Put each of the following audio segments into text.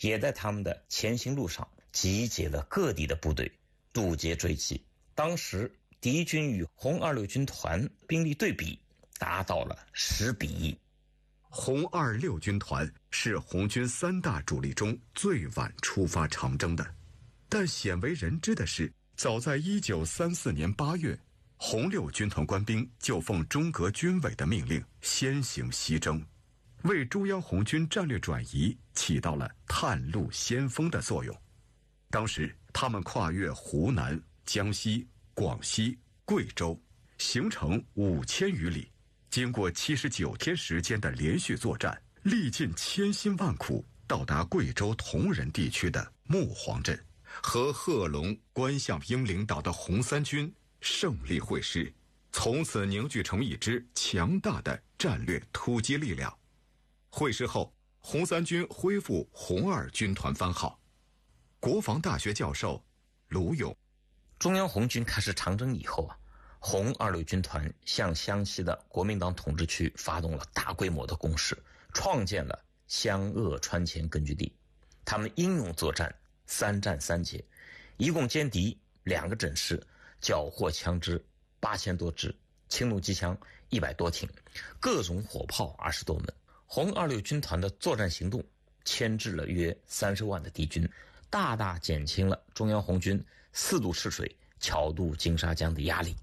也在他们的前行路上集结了各地的部队，渡劫追击。当时敌军与红26军团兵力对比达到了10比1。 红26军团是红军3大主力中最晚出发长征的，但鲜为人知的是，早在1934年8月，红6军团官兵就奉中革军委的命令先行西征，为中央红军战略转移起到了探路先锋的作用。当时他们跨越湖南、江西、广西、贵州，行程5000余里，经过79天时间的连续作战，历尽千辛万苦，到达贵州铜仁地区的木黄镇，和贺龙、关向英领导的红三军胜利会师，从此凝聚成一支强大的战略突击力量。会师后，红三军恢复红2军团番号。国防大学教授卢勇： 中央红军开始长征以后红26军团向湘西的国民党统治区发动了大规模的攻势，创建了湘鄂川黔根据地。他们英勇作战，3战3捷，一共歼敌2个整师，缴获枪支8000多支，轻弩机枪100多挺，各种火炮20多门。红26军团的作战行动牵制了约30万的敌军，大大减轻了中央红军4渡赤水、巧渡金沙江的压力。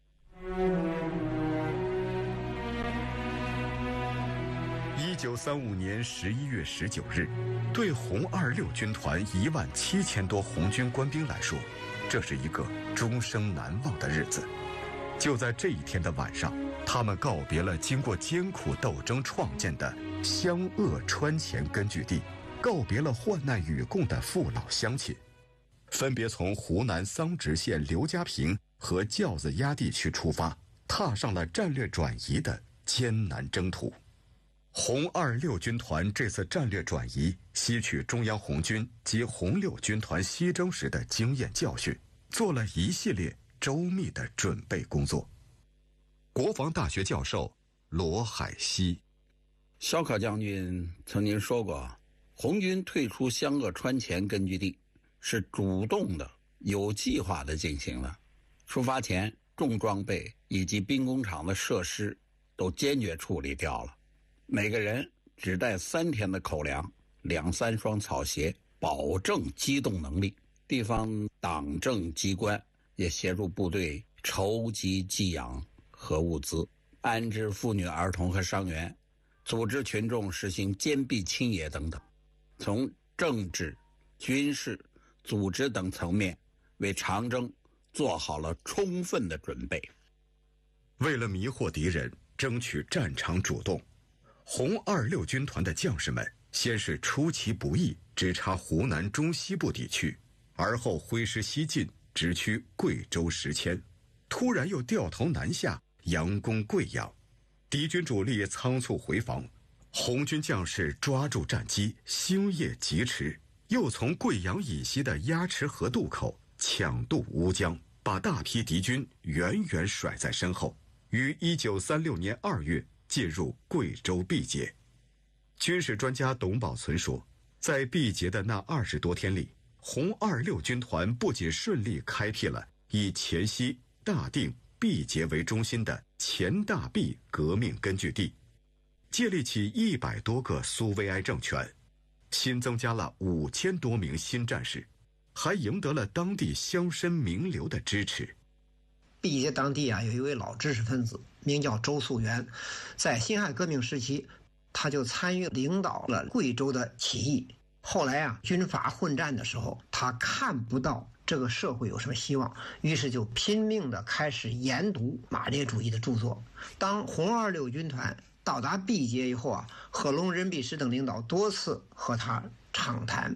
1935年11月19日，对红26军团17000多红军官兵来说，这是一个终生难忘的日子。就在这一天的晚上，他们告别了经过艰苦斗争创建的湘鄂川黔根据地，告别了患难与共的父老乡亲，分别从湖南桑植县刘家坪和教子崖地区出发，踏上了战略转移的艰难征途。红26军团这次战略转移吸取中央红军及红6军团西征时的经验教训，做了一系列周密的准备工作。国防大学教授罗海西： 萧可将军曾经说过，红军退出湘鄂川黔根据地是主动的、有计划的进行的。出发前，重装备以及兵工厂的设施都坚决处理掉了，每个人只带3天的口粮，2-3双草鞋，保证机动能力。地方党政机关也协助部队筹集给养和物资，安置妇女、儿童和伤员，组织群众实行坚壁清野等等，从政治、军事、组织等层面为长征做好了充分的准备。 为了迷惑敌人，争取战场主动，红26军团的将士们先是出其不意直插湖南中西部地区，而后挥师西进，直趋贵州石阡，突然又掉头南下，佯攻贵阳。敌军主力仓促回防，红军将士抓住战机，星夜疾驰，又从贵阳以西的鸭池河渡口抢渡乌江，把大批敌军远远甩在身后，于1936年2月进入贵州毕节。军事专家董宝存说，在毕节的那20多天里，红26军团不仅顺利开辟了以黔西、大定、毕节为中心的黔大毕革命根据地，建立起100多个苏维埃政权，新增加了5000多名新战士，还赢得了当地乡绅名流的支持。 毕节当地有一位老知识分子，名叫周素元，在辛亥革命时期，他就参与领导了贵州的起义。后来军阀混战的时候，他看不到这个社会有什么希望，于是就拼命地开始研读马列主义的著作。当红26军团到达毕节以后贺龙、任弼时等领导多次和他畅谈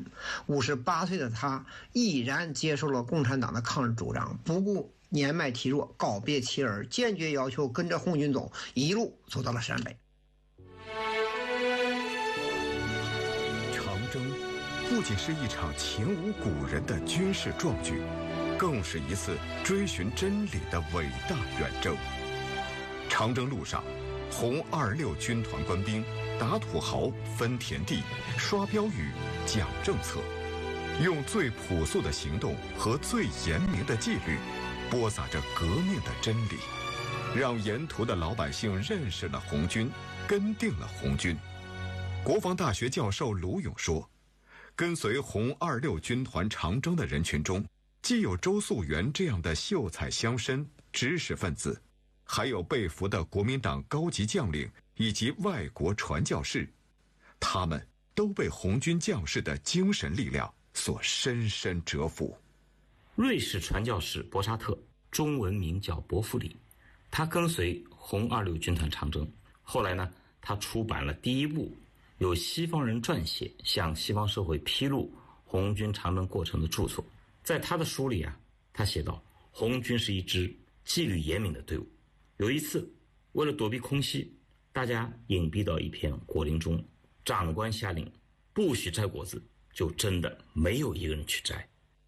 ，58岁的他毅然接受了共产党的抗日主张，不顾年迈体弱，告别妻儿，坚决要求跟着红军走，一路走到了陕北。 长征不仅是一场前无古人的军事壮举，更是一次追寻真理的伟大远征。长征路上，红26军团官兵打土豪、分田地、刷标语、讲政策，用最朴素的行动和最严明的纪律，播撒着革命的真理，让沿途的老百姓认识了红军，跟定了红军。国防大学教授卢勇说，跟随红26军团长征的人群中，既有周素元这样的秀才乡绅、知识分子，还有被俘的国民党高级将领以及外国传教士，他们都被红军将士的精神力量所深深折服。 瑞士传教士博沙特，中文名叫伯弗里，他跟随红26军团长征。后来呢，他出版了第一部由西方人撰写向西方社会披露红军长征过程的著作。在他的书里啊，他写道，红军是一支纪律严明的队伍。有一次，为了躲避空袭，大家隐蔽到一片果林中，长官下令不许摘果子，就真的没有一个人去摘。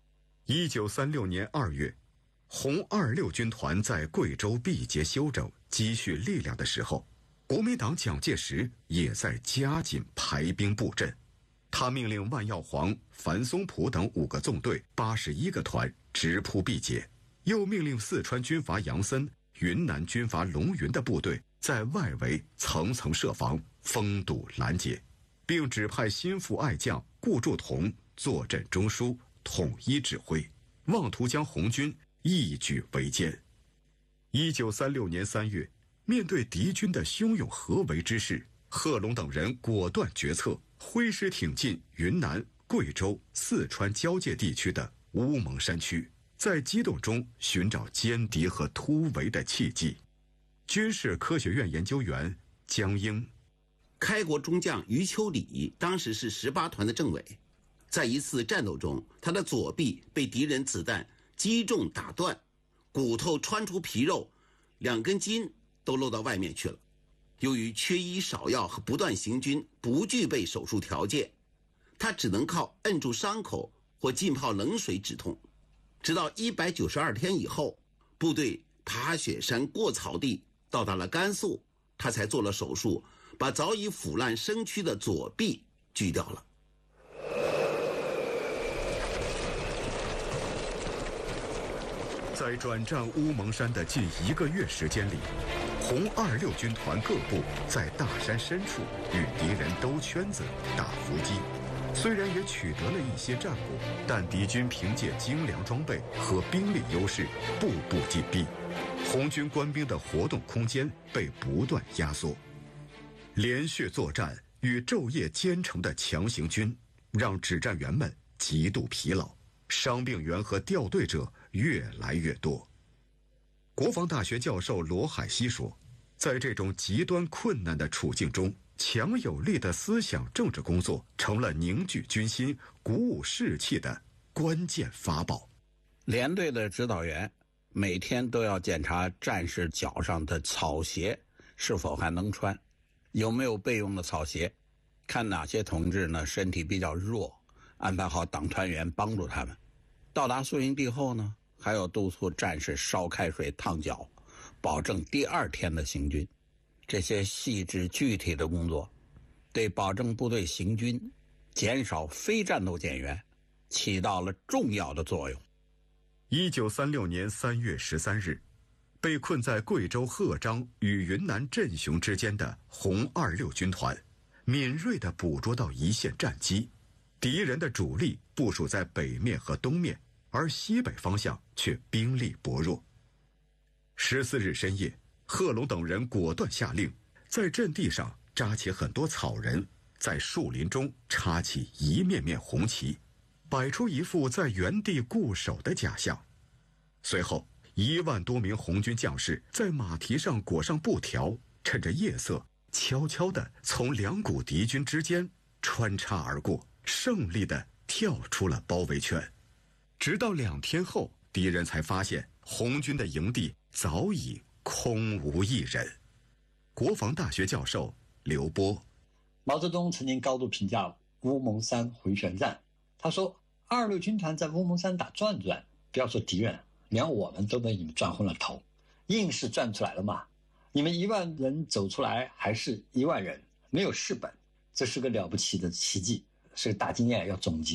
1936年2月，红26军团在贵州毕节休整积蓄力量的时候，国民党蒋介石也在加紧排兵布阵。他命令万耀煌、樊松浦等5个纵队、81个团直扑毕节，又命令四川军阀杨森、云南军阀龙云的部队在外围层层设防，封堵拦截，并指派心腹爱将顾祝同坐镇中枢，统一指挥，妄图将红军一举围歼。1936年3月，面对敌军的汹涌合围之势，贺龙等人果断决策，挥师挺进云南、贵州、四川交界地区的乌蒙山区，在激动中寻找歼敌和突围的契机。军事科学院研究员江英， 开国中将余秋里当时是18团的政委，在一次战斗中，他的左臂被敌人子弹击中打断，骨头穿出皮肉，2根筋都露到外面去了。由于缺医少药和不断行军，不具备手术条件，他只能靠摁住伤口或浸泡冷水止痛。直到192天以后，部队爬雪山过草地到达了甘肃，他才做了手术，把早已腐烂生蛆的左臂锯掉了。 在转战乌蒙山的近1个月时间里，红26军团各部在大山深处与敌人兜圈子、打伏击，虽然也取得了一些战果，但敌军凭借精良装备和兵力优势，步步紧逼，红军官兵的活动空间被不断压缩。连续作战与昼夜兼程的强行军，让指战员们极度疲劳，伤病员和掉队者越来越多。国防大学教授罗海西说，在这种极端困难的处境中，强有力的思想政治工作成了凝聚军心、鼓舞士气的关键法宝。 连队的指导员每天都要检查战士脚上的草鞋是否还能穿，有没有备用的草鞋，看哪些同志呢身体比较弱，安排好党团员帮助他们。到达宿营地后呢，还要督促战士烧开水烫脚，保证第2天的行军。这些细致具体的工作，对保证部队行军、减少非战斗减员，起到了重要的作用。 1936年3月13日，被困在贵州鹤章与云南镇雄之间的红26军团，敏锐地捕捉到一线战机，敌人的主力部署在北面和东面，而西北方向却兵力薄弱。14日深夜，贺龙等人果断下令，在阵地上扎起很多草人，在树林中插起一面面红旗，摆出一副在原地固守的假象。随后，1万多名红军将士在马蹄上裹上布条，趁着夜色，悄悄地从2股敌军之间穿插而过，胜利地跳出了包围圈。直到2天后，敌人才发现红军的营地早已空无一人。国防大学教授刘波， 毛泽东曾经高度评价乌蒙山回旋战，他说26军团在乌蒙山打转转，不要说敌人，连我们都被你们转昏了头，硬是转出来了嘛。你们1万人走出来还是1万人， 没有事本，这是个了不起的奇迹，是个大经验要总结。